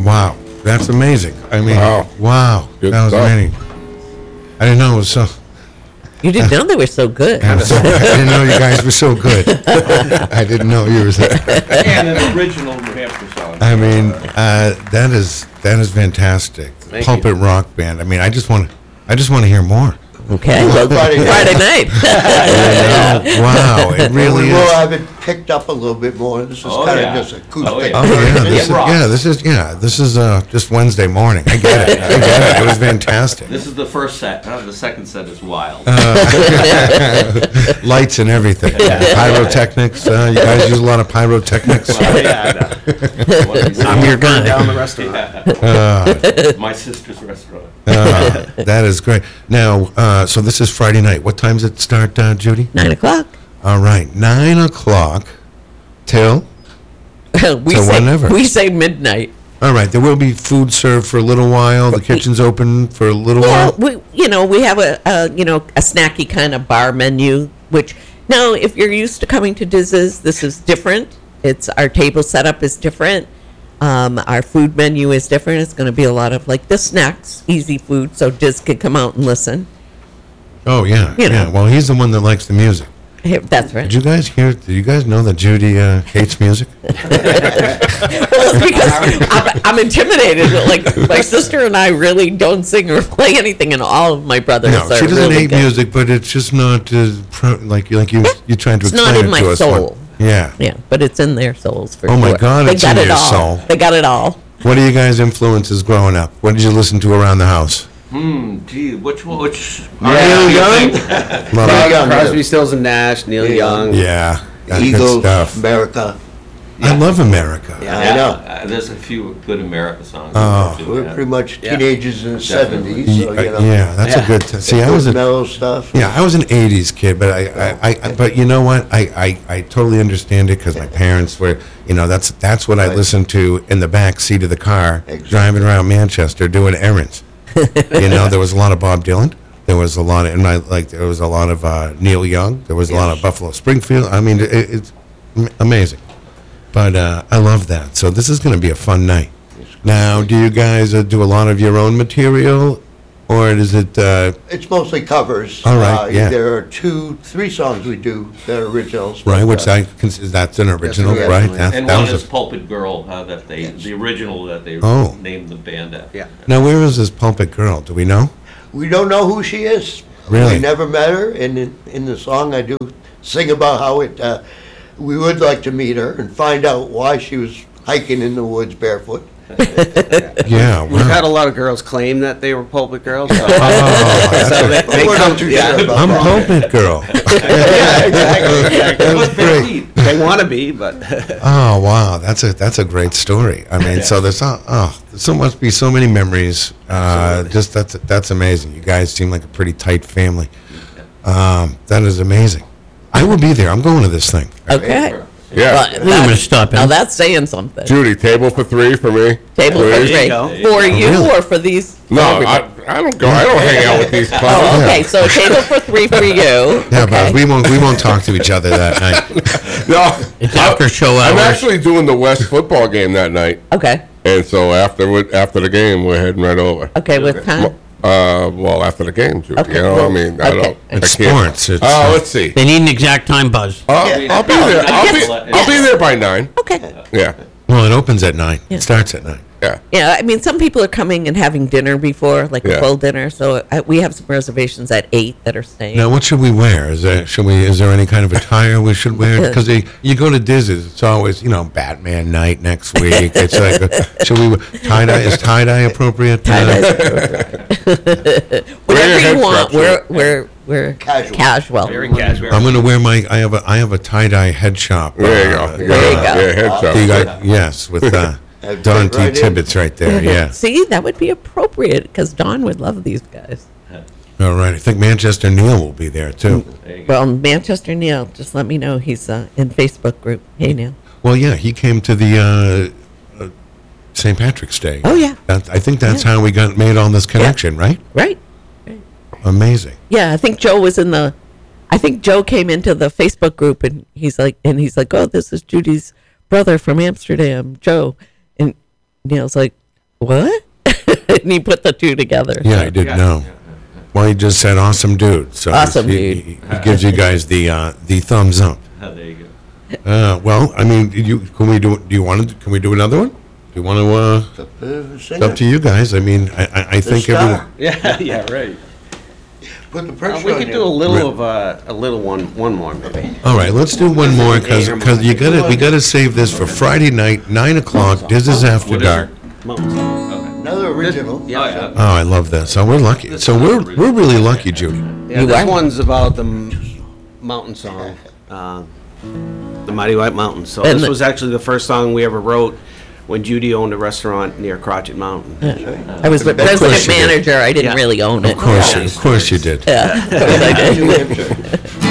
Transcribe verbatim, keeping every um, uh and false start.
Wow, that's amazing. I mean, Wow. wow, Good that was stuff. amazing. I didn't know it was so. You didn't know they were so good. I didn't know you guys were so good. I didn't know you were. So, And an original New Hampshire song. I mean, uh, that is that is fantastic. Thank Pulpit rock band. I mean, I just want I just want to hear more. Okay, well, Friday night. Friday night. You know, wow, it really We will is. have it picked up a little bit more. This is Oh, kind yeah. of just acoustic. Oh, yeah. Oh yeah, version. this is, It rocks. yeah, this is yeah, this is uh, just Wednesday morning. I get it. I get it. It was fantastic. This is the first set. Uh, the second set is wild. Lights and everything. Pyrotechnics. Uh, you guys use a lot of pyrotechnics. Well, yeah, I know. I'm your guy. Down the restaurant. My sister's restaurant. Uh, that is great. Now, uh, so this is Friday night. What time does it start, uh, Judy? Nine o'clock. All right, nine o'clock till. we So say whenever. we say midnight. All right, there will be food served for a little while. The kitchen's open for a little Yeah, while. we you know we have a, a you know a snacky kind of bar menu. Which now, if you're used to coming to Diz's, this is different. It's our table setup is different. Um, our food menu is different. It's going to be a lot of like the snacks, easy food, so Diz can come out and listen. Oh yeah, You know. yeah. Well, he's the one that likes the music. Hey, that's right. Did you guys hear? Did you guys know that Judy uh, hates music? Well, it's because I'm, I'm intimidated. Like my sister and I really don't sing or play anything, and all of my brothers No, are she doesn't really hate good. music, but it's just not as pro, like like you you trying to It's explain not in it my to us. soul. One. Yeah. Yeah, but it's in their souls for Oh, sure. my God, they it's got in it your all. soul. They got it all. What are you guys' influences growing up? What did you listen to around the house? Hmm, gee, which one? Which? Neil Young? A lot Neil of- Young. Crosby, Stills, and Nash, Neil Yeah. Young. Yeah, that's good Eagles, stuff. America. I love America. Yeah, I know. Uh, there's a few good America songs. Oh. too, We're yeah. pretty much Yeah. teenagers in the Definitely. seventies, so, Y- you know. yeah, that's Yeah. a good. T- see, I good was a mellow stuff. yeah, I was an eighties kid, but I, I, I, I but you know what? I, I, I totally understand it because my parents were, you know, that's that's what I Right. listened to in the back seat of the car Exactly. driving around Manchester doing errands. You know, there was a lot of Bob Dylan. There was a lot of, and I like there was a lot of uh, Neil Young. There was a lot of Yes. Buffalo Springfield. I mean, it, it's am- amazing. But uh, I love that. So this is going to be a fun night. Now, do you guys uh, do a lot of your own material, or is it? Uh, It's mostly covers. All right, Uh, yeah. There are two, three songs we do that are originals. Right, but, which uh, I consider that's an original, yes, right? definitely. That, And that one was is a, Pulpit Girl, uh, that they, the original that they Oh. named the band after. Yeah. now, where is this Pulpit Girl? Do we know? We don't know who she is. Really? We never met her, and in, in the song I do sing about how it, uh, we would like to meet her and find out why she was hiking in the woods barefoot. Yeah, We've had wow. a lot of girls claim that they were pulpit girls. So, Oh, that's so a- they, But they we're come, not too yeah, sure about I'm that. Pulpit Girl. Yeah, exactly. That's great. they want to be, but Oh, wow, that's a that's a great story. I mean, so there's so, oh, there so must be so many memories. Uh, just that's that's amazing. You guys seem like a pretty tight family. Um, that is amazing. I will be there. I'm going to this thing. Okay. Yeah. Well, I'm gonna stop Now in. that's saying something. Judy, table for three for me. Table for please. three. go. For you Really? or for these? No, everybody? I, I don't go. I don't hang out with these Oh, clowns. okay. So table for three for you. Yeah, okay. but we won't we won't talk to each other that night. No, It's after show I'm hours. actually doing the West football game that night, Okay. and so after after the game, we're heading right over. Okay. With time. Uh, well, after the game, Judy. Okay, You know, well, I mean, I okay. don't. It's I can't. sports. It's, Oh, uh, let's see. They need an exact time, Buzz. I'll, I'll be there. I'll be. Yes. I'll be there by nine. Okay. Yeah. Well, it opens at nine. Yeah. It starts at nine. Yeah. Yeah. I mean, some people are coming and having dinner before, like a Yeah. full dinner. So uh, we have some reservations at eight that are staying. Now, what should we wear? Is there should we? Is there any kind of attire we should wear? Because you go to Diz's, it's always you know Batman night next week. It's like, uh, should we tie dye? Is tie dye appropriate? Whatever you headscarf, want. sir. We're we're we're Casual. casual. very casual. I'm gonna wear my. I have a. I have a tie dye head shop. There you uh, go. There you Yeah, go. Yeah, heads up. You got yes with uh, Have Don it T. right in. Tibbetts right there. Yeah. See, that would be appropriate because Don would love these guys. All right. I think Manchester Neil will be there too. There you go. Well, Manchester Neil, just let me know. He's uh, in Facebook group. Hey, Neil. Well, yeah, he came to the uh, uh, Saint Patrick's Day. Oh, yeah. That, I think that's Yeah. how we got made all this connection, right? Right? Amazing. Yeah, I think Joe was in the. I think Joe came into the Facebook group and he's like, and he's like, oh, this is Judy's brother from Amsterdam, Joe, and Neil's like, What? And he put the two together. Yeah, I didn't know. Well, he just said awesome dude. So Awesome he, dude. He, he gives you guys the uh, the thumbs up. Ah, there you go. Uh, well, I mean, you can we do? Do you want to? Can we do another one? Do you want to? Uh, It's up, uh, it's sing up it. to you guys. I mean, I I, I The think star. everyone. Yeah, yeah, right. Put the Uh, pressure we on could you. do a Right. little of, uh, a little one, one more maybe. All right, let's do one more because you gotta we gotta save this for Friday night, nine o'clock. This is after What is dark. Mountain Song. Okay. Another original. Oh, yeah. Oh, I love this. So we're lucky. So we're we're really lucky, Judy. Yeah, You this are? one's about the m- mountain song, uh, the Mighty White Mountains. So And this the- was actually the first song we ever wrote when Judy owned a restaurant near Crotchet Mountain. I was the Of course president you did. manager. I didn't Yeah. really own it. Of course, you, of course you did. Yeah, of course I did. New Hampshire.